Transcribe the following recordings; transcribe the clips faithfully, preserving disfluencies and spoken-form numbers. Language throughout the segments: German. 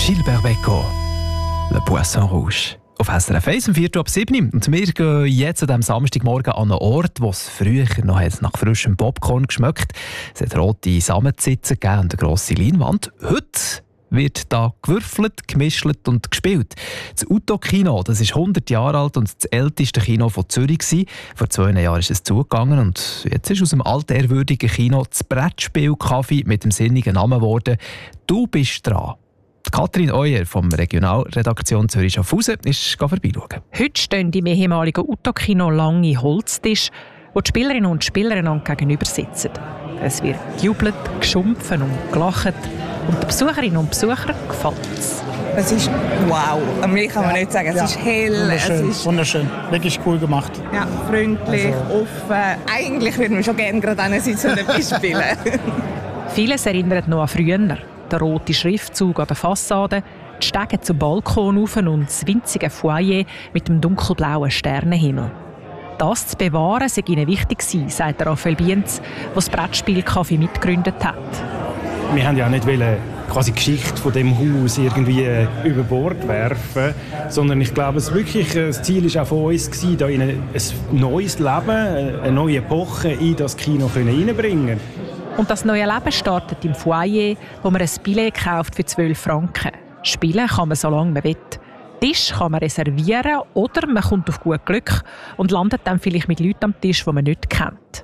Gilbert Bécaud, Le Poisson Rouge. Auf S R F eins um vier Uhr ab sieben. Und wir gehen jetzt an diesem Samstagmorgen an einen Ort, wo es früher noch nach frischem Popcorn geschmeckt. Es hat rote Samtsitze gegeben und eine grosse Leinwand. Heute wird da gewürfelt, gemischelt und gespielt. Das Uto-Kino, das ist hundert Jahre alt und das älteste Kino von Zürich gewesen. Vor zwei Jahren ist es zugegangen und jetzt ist aus dem altehrwürdigen Kino das Brettspiel-Café mit dem sinnigen Namen geworden. «Du bist dran». Katrin Euer vom Regionalredaktion Zürich-Schaffhausen ist vorbeischauen. Heute stehen im ehemaligen Uto-Kino lange Holztische, wo die Spielerinnen und Spieler einander gegenüber sitzen. Es wird gejubelt, geschumpfen und gelacht und den Besucherinnen und Besuchern gefällt es. Es ist wow, mehr kann man ja nicht sagen. Es ja. ist hell, wunderschön, es ist wunderschön, wirklich cool gemacht. Ja, freundlich, also offen. Eigentlich würden wir schon gerne gerade sitzen und etwas spielen. Vieles erinnert noch an früher. Der rote Schriftzug an der Fassade, die Stege zum Balkon rauf und das winzige Foyer mit dem dunkelblauen Sternenhimmel. Das zu bewahren sei ihnen wichtig gewesen, sagt Raphael Bienz, der das Brettspiel-Café mitgegründet hat. Wir wollten ja nicht quasi die Geschichte von dem Haus irgendwie über Bord werfen, sondern ich glaube, es wirklich, das Ziel war auch von uns, gewesen, da ein neues Leben, eine neue Epoche in das Kino hineinbringen. Und das neue Leben startet im Foyer, wo man ein Billett kauft für zwölf Franken. Spielen kann man so lange man will. Tisch kann man reservieren oder man kommt auf gut Glück und landet dann vielleicht mit Leuten am Tisch, die man nicht kennt.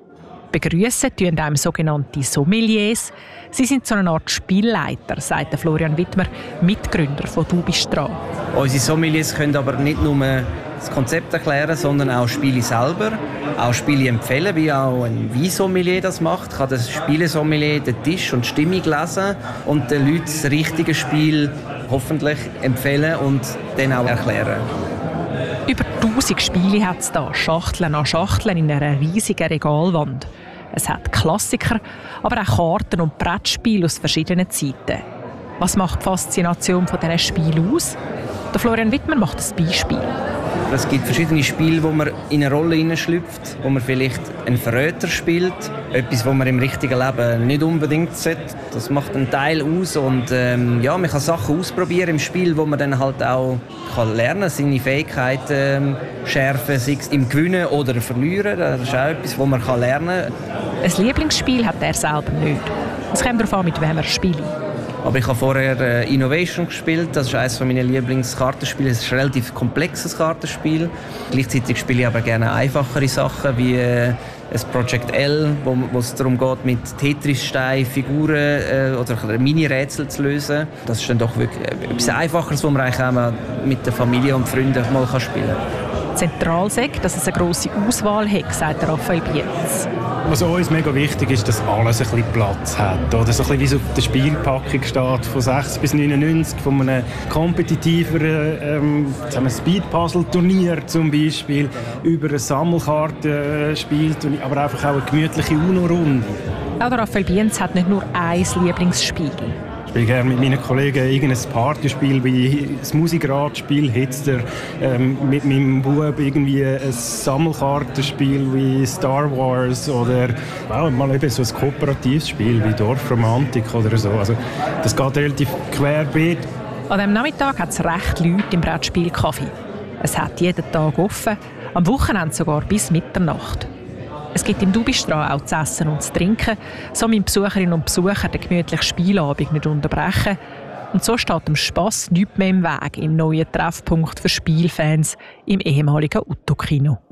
Begrüssen tun einem sogenannte Sommeliers. Sie sind so eine Art Spielleiter, sagt Florian Wittmer, Mitgründer von «Du bist dran». Unsere Sommeliers können aber nicht nur das Konzept erklären, sondern auch Spiele selber, auch Spiele empfehlen, wie auch ein Weinsommelier das macht. Kann das Spielesommelier den Tisch und die Stimmung lesen und den Leuten das richtige Spiel hoffentlich empfehlen und dann auch erklären. Über tausend Spiele hat es da, Schachteln an Schachteln in einer riesigen Regalwand. Es hat Klassiker, aber auch Karten und Brettspiele aus verschiedenen Zeiten. Was macht die Faszination von diesen Spielen aus? Der Florian Wittmer macht ein Beispiel. Es gibt verschiedene Spiele, wo man in eine Rolle hineinschlüpft, wo man vielleicht einen Verräter spielt, etwas, was man im richtigen Leben nicht unbedingt sollte. Das macht einen Teil aus und ähm, ja, man kann Sachen ausprobieren im Spiel, wo man dann halt auch kann lernen, seine Fähigkeiten ähm, schärfen, sei es im Gewinnen oder Verlieren. Das ist auch etwas, was man kann lernen kann. Ein Lieblingsspiel hat er selber nicht. Es kommt darauf an, mit wem er spielt. Aber ich habe vorher äh, Innovation gespielt. Das ist eines meiner Lieblingskartenspiele. Es ist ein relativ komplexes Kartenspiel. Gleichzeitig spiele ich aber gerne einfachere Sachen wie äh, ein Project L, wo, wo es darum geht, mit Tetris-Steinen Figuren äh, oder Mini-Rätsel zu lösen. Das ist dann doch wirklich etwas Einfacheres, was man eigentlich auch mit der Familie und Freunden mal spielen kann. Zentral sagt, dass es eine grosse Auswahl hat, sagt Raphael Bienz. Was uns mega wichtig ist, dass alles ein bisschen Platz hat. Oder so ein bisschen wie so auf der Spielpackung steht, von sechs bis neunundneunzig, von einem kompetitiveren ähm, Speed-Puzzle-Turnier zum Beispiel, über ein Sammelkartenspielturnier, aber einfach auch eine gemütliche UNO-Runde. Auch Raphael Bienz hat nicht nur ein Lieblingsspiel. Ich spiele gerne mit meinen Kollegen irgendein Partyspiel wie das Musikradspiel, Hitster, ähm, mit meinem Bub irgendwie ein Sammelkartenspiel wie Star Wars oder ja, mal eben so ein kooperatives Spiel wie Dorfromantik oder so. Also, das geht relativ querbeet. An diesem Nachmittag hat es recht Leute im Brettspiel-Café. Es hat jeden Tag offen, am Wochenende sogar bis Mitternacht. Es gibt im «Du bist dran» auch zu essen und zu trinken, so müssen Besucherinnen und Besucher den gemütlichen Spielabend nicht unterbrechen. Und so steht dem Spass nichts mehr im Weg im neuen Treffpunkt für Spielfans im ehemaligen Uto-Kino.